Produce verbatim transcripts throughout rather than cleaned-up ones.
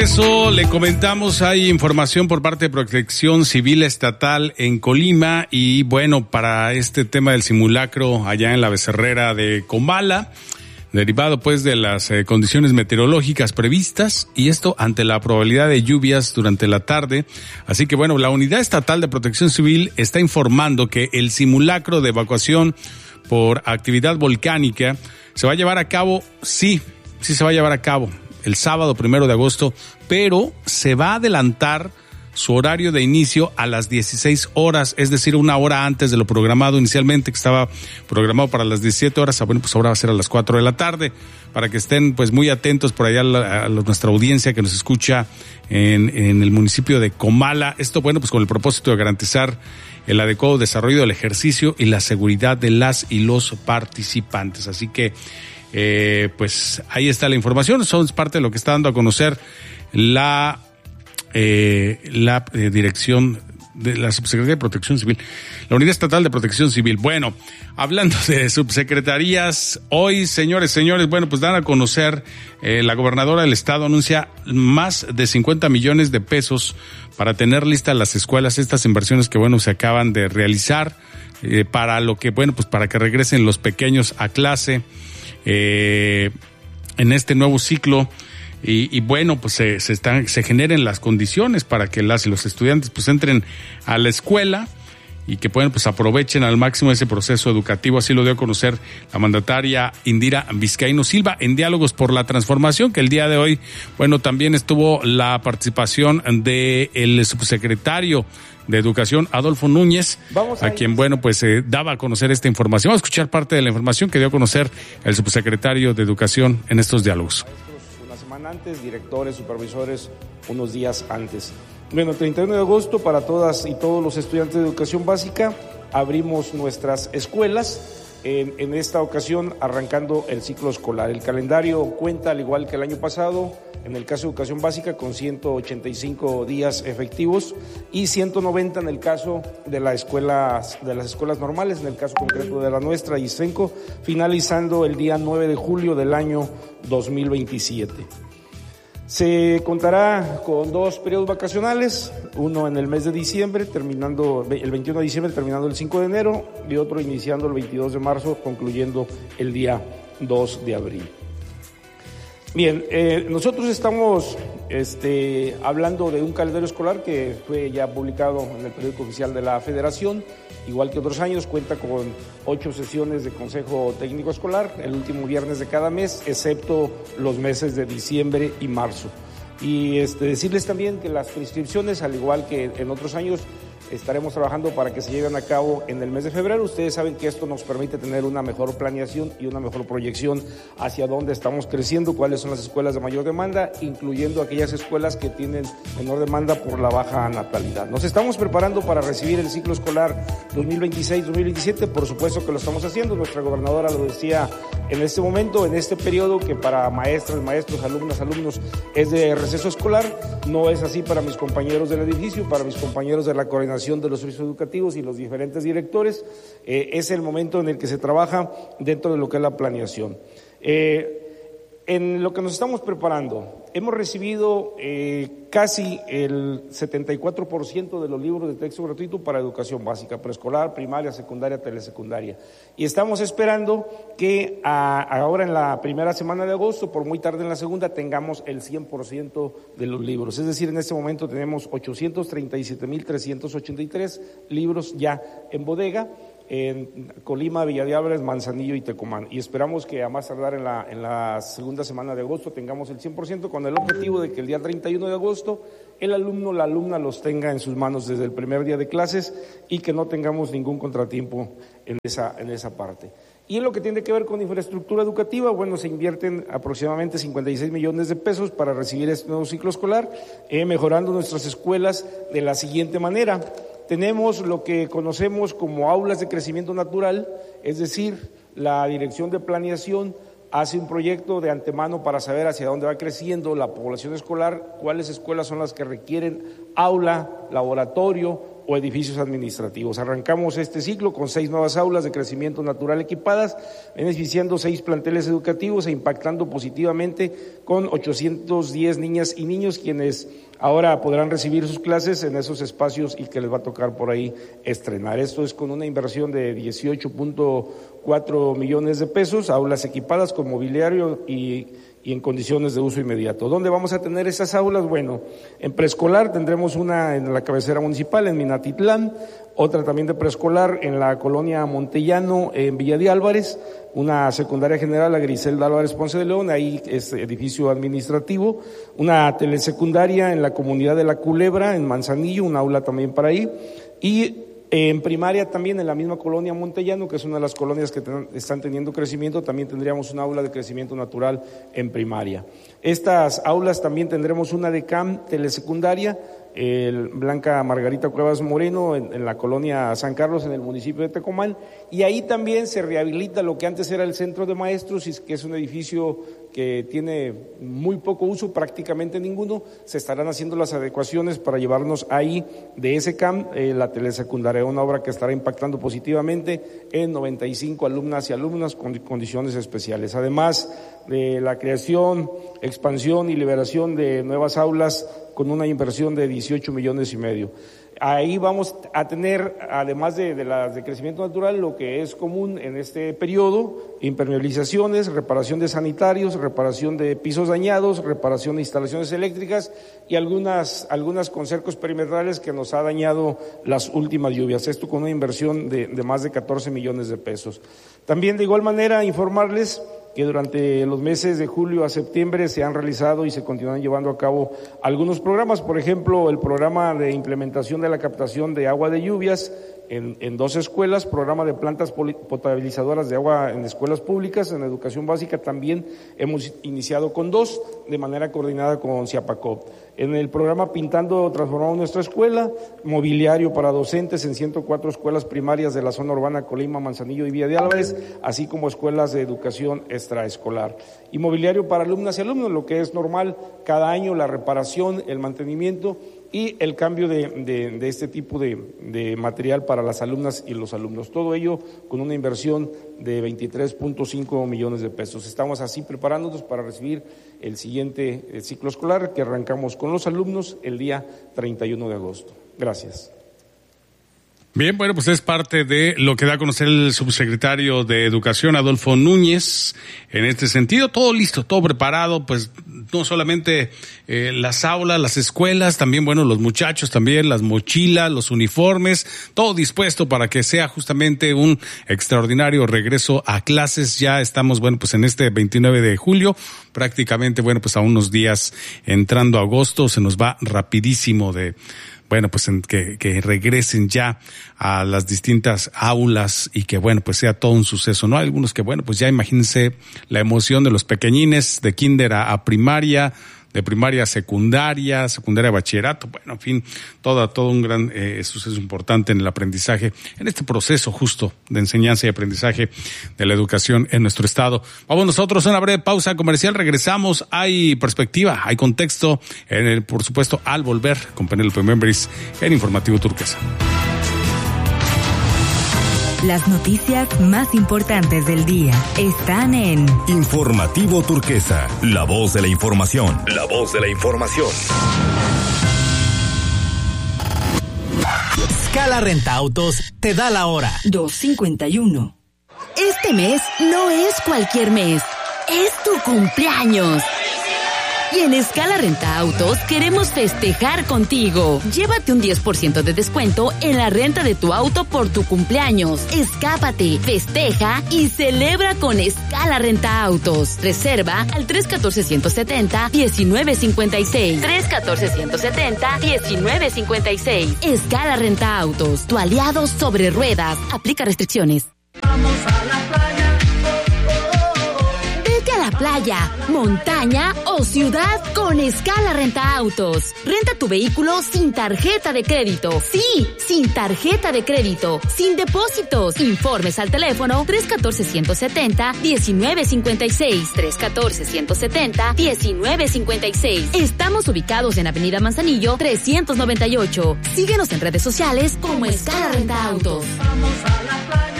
Eso le comentamos, hay información por parte de Protección Civil Estatal en Colima y bueno, para este tema del simulacro allá en la becerrera de Comala, derivado pues de las eh, condiciones meteorológicas previstas y esto ante la probabilidad de lluvias durante la tarde. Así que bueno, la Unidad Estatal de Protección Civil está informando que el simulacro de evacuación por actividad volcánica se va a llevar a cabo, sí, sí se va a llevar a cabo el sábado primero de agosto, pero se va a adelantar su horario de inicio a las dieciséis horas, es decir, una hora antes de lo programado inicialmente, que estaba programado para las diecisiete horas, bueno, pues ahora va a ser a las cuatro de la tarde, para que estén pues muy atentos por allá a, la, a nuestra audiencia que nos escucha en, en el municipio de Comala. Esto, bueno, pues con el propósito de garantizar el adecuado desarrollo del ejercicio y la seguridad de las y los participantes. Así que Eh, pues ahí está la información, son parte de lo que está dando a conocer la eh, la eh, dirección de la Subsecretaría de Protección Civil, la Unidad Estatal de Protección Civil. Bueno, hablando de subsecretarías, hoy, señores, señores, bueno, pues dan a conocer, eh, la gobernadora del estado anuncia más de cincuenta millones de pesos para tener listas las escuelas, estas inversiones que, bueno, se acaban de realizar, eh, para lo que, bueno, pues para que regresen los pequeños a clase, Eh, en este nuevo ciclo y, y bueno, pues se, se están, se generen las condiciones para que las y los estudiantes pues entren a la escuela y que puedan pues aprovechen al máximo ese proceso educativo. Así lo dio a conocer la mandataria Indira Vizcaíno Silva en Diálogos por la Transformación, que el día de hoy, bueno, también estuvo la participación de el subsecretario de Educación, Adolfo Núñez, a, a quien, bueno, pues eh, daba a conocer esta información. Vamos a escuchar parte de la información que dio a conocer el subsecretario de Educación en estos diálogos. Una semana antes, directores, supervisores, unos días antes. Bueno, el treinta y uno de agosto, para todas y todos los estudiantes de educación básica, abrimos nuestras escuelas. En, en esta ocasión, arrancando el ciclo escolar. El calendario cuenta, al igual que el año pasado, en el caso de educación básica, con ciento ochenta y cinco días efectivos y ciento noventa en el caso de, la escuela, de las escuelas normales, en el caso concreto de la nuestra, ISFENCO, finalizando el día nueve de julio del año dos mil veintisiete. Se contará con dos periodos vacacionales, uno en el mes de diciembre, terminando el veintiuno de diciembre, terminando el cinco de enero, y otro iniciando el veintidós de marzo, concluyendo el día dos de abril. Bien, eh, nosotros estamos este, hablando de un calendario escolar que fue ya publicado en el periódico oficial de la Federación. Igual que otros años, cuenta con ocho sesiones de Consejo Técnico Escolar, el último viernes de cada mes, excepto los meses de diciembre y marzo. Y este, decirles también que las prescripciones, al igual que en otros años, estaremos trabajando para que se lleven a cabo en el mes de febrero. Ustedes saben que esto nos permite tener una mejor planeación y una mejor proyección hacia dónde estamos creciendo, cuáles son las escuelas de mayor demanda, incluyendo aquellas escuelas que tienen menor demanda por la baja natalidad. Nos estamos preparando para recibir el ciclo escolar dos mil veintiséis dos mil veintisiete, por supuesto que lo estamos haciendo. Nuestra gobernadora lo decía en este momento, en este periodo, que para maestras, maestros, alumnas, alumnos es de receso escolar. No es así para mis compañeros del edificio, para mis compañeros de la coordinación de los servicios educativos y los diferentes directores. Eh, es el momento en el que se trabaja dentro de lo que es la planeación. Eh, en lo que nos estamos preparando, hemos recibido eh, casi el setenta y cuatro por ciento de los libros de texto gratuito para educación básica, preescolar, primaria, secundaria, telesecundaria. Y estamos esperando que a, ahora en la primera semana de agosto, por muy tarde en la segunda, tengamos el cien por ciento de los libros. Es decir, en este momento tenemos ochocientos treinta y siete mil trescientos ochenta y tres libros ya en bodega, en Colima, Villa de Álvarez, Manzanillo y Tecomán. Y esperamos que a más tardar en la, en la segunda semana de agosto tengamos el cien por ciento, con el objetivo de que el día treinta y uno de agosto el alumno, la alumna los tenga en sus manos desde el primer día de clases y que no tengamos ningún contratiempo en esa, en esa parte. Y en lo que tiene que ver con infraestructura educativa, bueno, se invierten aproximadamente cincuenta y seis millones de pesos para recibir este nuevo ciclo escolar, eh, mejorando nuestras escuelas de la siguiente manera. Tenemos lo que conocemos como aulas de crecimiento natural, es decir, la Dirección de Planeación hace un proyecto de antemano para saber hacia dónde va creciendo la población escolar, cuáles escuelas son las que requieren aula, laboratorio, o edificios administrativos. Arrancamos este ciclo con seis nuevas aulas de crecimiento natural equipadas, beneficiando seis planteles educativos e impactando positivamente con ochocientos diez niñas y niños, quienes ahora podrán recibir sus clases en esos espacios y que les va a tocar por ahí estrenar. Esto es con una inversión de dieciocho punto cuatro millones de pesos, aulas equipadas con mobiliario y y en condiciones de uso inmediato. ¿Dónde vamos a tener esas aulas? Bueno, en preescolar tendremos una en la cabecera municipal, en Minatitlán, otra también de preescolar en la colonia Montellano, en Villa de Álvarez, una secundaria general, la Griselda Álvarez Ponce de León, ahí es edificio administrativo, una telesecundaria en la comunidad de La Culebra, en Manzanillo, un aula también para ahí, y en primaria también en la misma colonia Montellano, que es una de las colonias que ten, están teniendo crecimiento, también tendríamos un aula de crecimiento natural en primaria. Estas aulas también tendremos una de C A M telesecundaria, el Blanca Margarita Cuevas Moreno, en, en la colonia San Carlos, en el municipio de Tecomán, y ahí también se rehabilita lo que antes era el centro de maestros, y que es un edificio que tiene muy poco uso, prácticamente ninguno. Se estarán haciendo las adecuaciones para llevarnos ahí de ese C A M, eh, la telesecundaria, una obra que estará impactando positivamente en noventa y cinco alumnas y alumnas con condiciones especiales. Además de la creación, expansión y liberación de nuevas aulas con una inversión de dieciocho millones y medio. Ahí vamos a tener, además de, de las de crecimiento natural, lo que es común en este periodo: impermeabilizaciones, reparación de sanitarios, reparación de pisos dañados, reparación de instalaciones eléctricas y algunas, algunas con cercos perimetrales que nos ha dañado las últimas lluvias. Esto con una inversión de, de más de catorce millones de pesos. También, de igual manera, informarles que durante los meses de julio a septiembre se han realizado y se continúan llevando a cabo algunos programas. Por ejemplo, el programa de implementación de la captación de agua de lluvias en, en dos escuelas, programa de plantas potabilizadoras de agua en escuelas públicas, en educación básica también hemos iniciado con dos, de manera coordinada con Ciapacop. En el programa Pintando Transformamos Nuestra Escuela, mobiliario para docentes en ciento cuatro escuelas primarias de la zona urbana Colima, Manzanillo y Villa de Álvarez, así como escuelas de educación extraescolar. Y mobiliario para alumnas y alumnos, lo que es normal cada año, la reparación, el mantenimiento y el cambio de, de, de este tipo de, de material para las alumnas y los alumnos. Todo ello con una inversión de veintitrés punto cinco millones de pesos. Estamos así preparándonos para recibir el siguiente el ciclo escolar, que arrancamos con los alumnos el día treinta y uno de agosto. Gracias. Bien, bueno, pues es parte de lo que da a conocer el subsecretario de Educación, Adolfo Núñez. En este sentido, todo listo, todo preparado, pues no solamente eh, las aulas, las escuelas, también, bueno, los muchachos también, las mochilas, los uniformes, todo dispuesto para que sea justamente un extraordinario regreso a clases. Ya estamos, bueno, pues en este veintinueve de julio, prácticamente, bueno, pues a unos días entrando a agosto, se nos va rapidísimo de... bueno, pues en que, que regresen ya a las distintas aulas y que, bueno, pues sea todo un suceso, ¿no? Hay algunos que, bueno, pues ya imagínense la emoción de los pequeñines, de kinder a, a primaria, de primaria a secundaria, secundaria a bachillerato, bueno, en fin, todo, todo un gran eh, suceso importante en el aprendizaje, en este proceso justo de enseñanza y aprendizaje de la educación en nuestro estado. Vamos nosotros a una breve pausa comercial, regresamos, hay perspectiva, hay contexto, en el, por supuesto, al volver con Penélope Membris en Informativo Turquesa. Las noticias más importantes del día están en Informativo Turquesa, la voz de la información. La voz de la información. Scala Renta Autos te da la hora. dos cincuenta y uno. Este mes no es cualquier mes, es tu cumpleaños. Y en Scala Renta Autos queremos festejar contigo. Llévate un diez por ciento de descuento en la renta de tu auto por tu cumpleaños. Escápate, festeja y celebra con Scala Renta Autos. Reserva al tres uno cuatro, uno siete cero, uno nueve cinco seis. tres uno cuatro, uno siete cero, uno nueve cinco seis. Scala Renta Autos, tu aliado sobre ruedas. Aplica restricciones. Vamos a la playa. Vete a la playa, montaña o ciudad con Escala Renta Autos. Renta tu vehículo sin tarjeta de crédito. Sí, sin tarjeta de crédito, sin depósitos. Informes al teléfono tres uno cuatro, uno siete cero, uno nueve cinco seis, tres uno cuatro, uno siete cero, uno nueve cinco seis. Estamos ubicados en Avenida Manzanillo trescientos noventa y ocho. Síguenos en redes sociales como Escala Renta Autos. Vamos a la playa.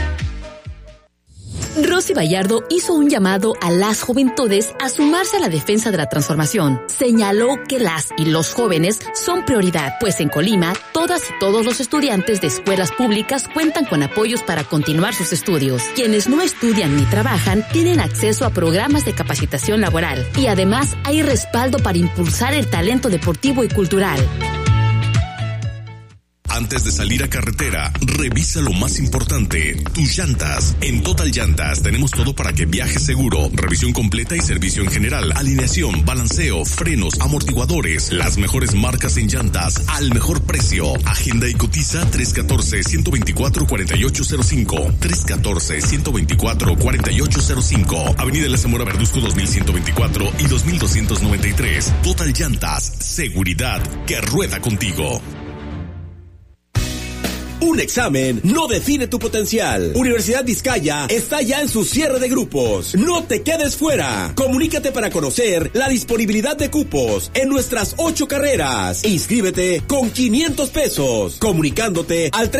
Rosy Bayardo hizo un llamado a las juventudes a sumarse a la defensa de la transformación. Señaló que las y los jóvenes son prioridad, pues en Colima, todas y todos los estudiantes de escuelas públicas cuentan con apoyos para continuar sus estudios. Quienes no estudian ni trabajan tienen acceso a programas de capacitación laboral y además hay respaldo para impulsar el talento deportivo y cultural. Antes de salir a carretera, revisa lo más importante, tus llantas. En Total Llantas tenemos todo para que viajes seguro. Revisión completa y servicio en general. Alineación, balanceo, frenos, amortiguadores. Las mejores marcas en llantas al mejor precio. Agenda y cotiza tres uno cuatro, uno dos cuatro, cuatro ocho cero cinco. tres uno cuatro, uno dos cuatro, cuatro ocho cero cinco. Avenida La Zamora Verduzco dos mil ciento veinticuatro y dos mil doscientos noventa y tres. Total Llantas. Seguridad que rueda contigo. Un examen no define tu potencial. Universidad Vizcaya está ya en su cierre de grupos. No te quedes fuera. Comunícate para conocer la disponibilidad de cupos en nuestras ocho carreras. E inscríbete con quinientos pesos. Comunicándote al